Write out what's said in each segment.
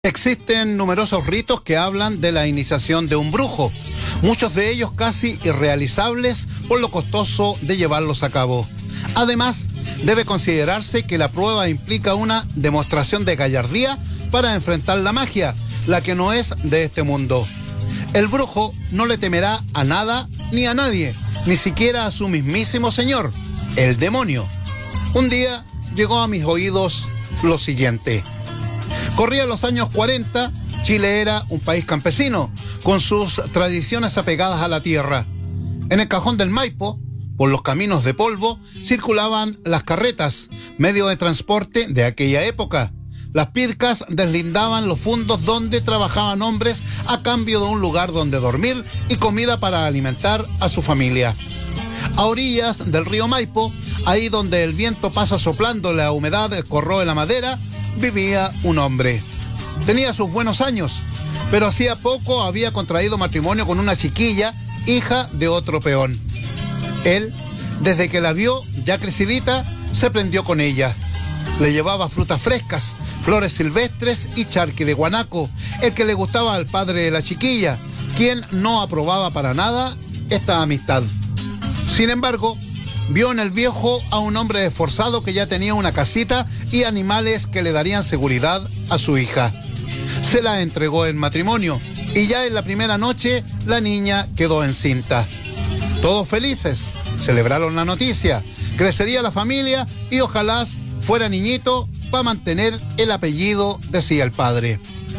Existen numerosos ritos que hablan de la iniciación de un brujo, muchos de ellos casi irrealizables por lo costoso de llevarlos a cabo. Además, debe considerarse que la prueba implica una demostración de gallardía para enfrentar la magia, la que no es de este mundo. El brujo no le temerá a nada ni a nadie, ni siquiera a su mismísimo señor, el demonio. Un día llegó a mis oídos lo siguiente. Corría los años 40, Chile era un país campesino, con sus tradiciones apegadas a la tierra. En el cajón del Maipo, por los caminos de polvo, circulaban las carretas, medio de transporte de aquella época. Las pircas deslindaban los fundos donde trabajaban hombres a cambio de un lugar donde dormir y comida para alimentar a su familia. A orillas del río Maipo, ahí donde el viento pasa soplando la humedad corroe la madera, vivía un hombre. Tenía sus buenos años, pero hacía poco había contraído matrimonio con una chiquilla, hija de otro peón. Él, desde que la vio ya crecidita, se prendió con ella. Le llevaba frutas frescas, flores silvestres y charqui de guanaco, el que le gustaba al padre de la chiquilla, quien no aprobaba para nada esta amistad. Sin embargo, vio en el viejo a un hombre esforzado que ya tenía una casita y animales que le darían seguridad a su hija. Se la entregó en matrimonio y ya en la primera noche la niña quedó encinta. Todos felices, celebraron la noticia, crecería la familia y ojalá fuera niñito para mantener el apellido, decía el padre.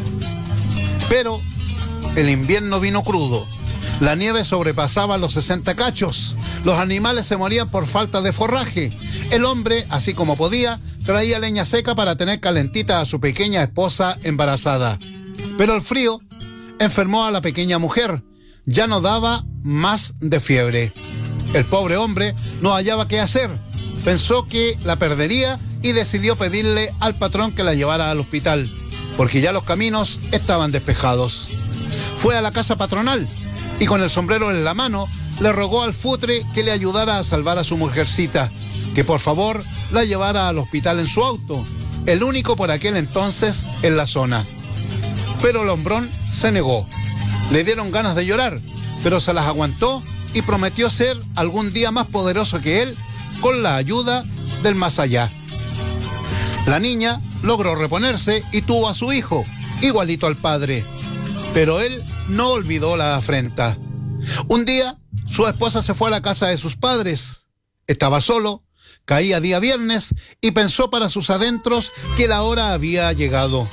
Pero el invierno vino crudo. La nieve sobrepasaba los 60 cachos. Los animales se morían por falta de forraje. El hombre, así como podía, traía leña seca para tener calentita a su pequeña esposa embarazada. Pero el frío enfermó a la pequeña mujer. Ya no daba más de fiebre. El pobre hombre no hallaba qué hacer. Pensó que la perdería y decidió pedirle al patrón que la llevara al hospital, porque ya los caminos estaban despejados. Fue a la casa patronal y con el sombrero en la mano le rogó al futre que le ayudara a salvar a su mujercita, que por favor la llevara al hospital en su auto, el único por aquel entonces en la zona. Pero el hombrón se negó. Le dieron ganas de llorar, pero se las aguantó y prometió ser algún día más poderoso que él con la ayuda del más allá. La niña logró reponerse y tuvo a su hijo, igualito al padre, pero él no olvidó la afrenta. Un día, su esposa se fue a la casa de sus padres. Estaba solo, caía día viernes y pensó para sus adentros que la hora había llegado.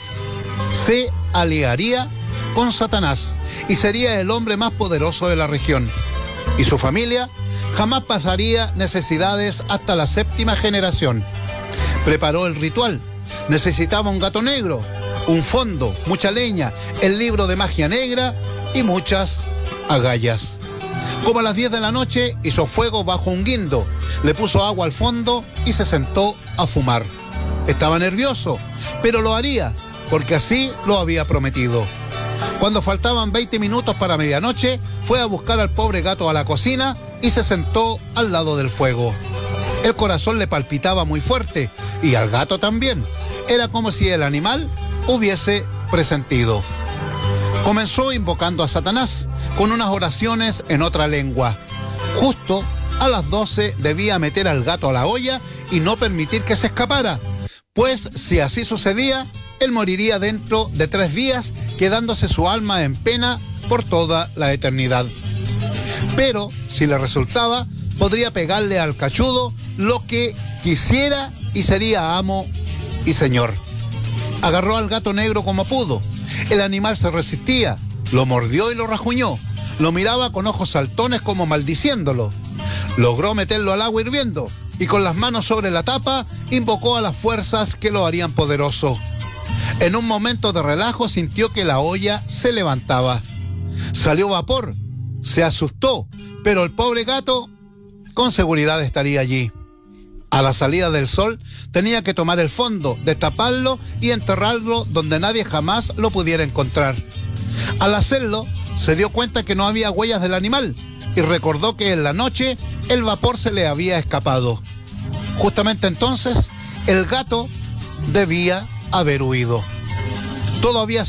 Se aliaría con Satanás y sería el hombre más poderoso de la región. Y su familia jamás pasaría necesidades hasta la 7ª generación. Preparó el ritual. Necesitaba un gato negro, un fondo, mucha leña, el libro de magia negra y muchas agallas. Como a las 10 de la noche hizo fuego bajo un guindo, le puso agua al fondo y se sentó a fumar. Estaba nervioso, pero lo haría, porque así lo había prometido. Cuando faltaban 20 minutos para medianoche, fue a buscar al pobre gato a la cocina y se sentó al lado del fuego. El corazón le palpitaba muy fuerte y al gato también. Era como si el animal hubiese presentido. Comenzó invocando a Satanás con unas oraciones en otra lengua. Justo a las 12 debía meter al gato a la olla y no permitir que se escapara, pues si así sucedía, él moriría dentro de 3 días, quedándose su alma en pena por toda la eternidad. Pero si le resultaba, podría pegarle al cachudo lo que quisiera y sería amo y señor. Agarró al gato negro como pudo. El animal se resistía, lo mordió y lo rajuñó. Lo miraba con ojos saltones como maldiciéndolo. Logró meterlo al agua hirviendo y con las manos sobre la tapa invocó a las fuerzas que lo harían poderoso. En un momento de relajo sintió que la olla se levantaba. Salió vapor, se asustó, pero el pobre gato con seguridad estaría allí. A la salida del sol tenía que tomar el fondo, destaparlo y enterrarlo donde nadie jamás lo pudiera encontrar. Al hacerlo, se dio cuenta que no había huellas del animal y recordó que en la noche el vapor se le había escapado. Justamente entonces, el gato debía haber huido. Todavía